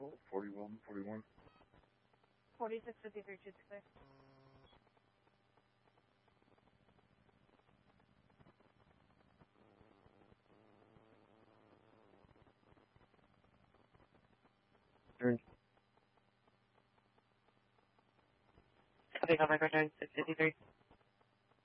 41. 4653, shoots clear. Turn. Copy, call back return, 653.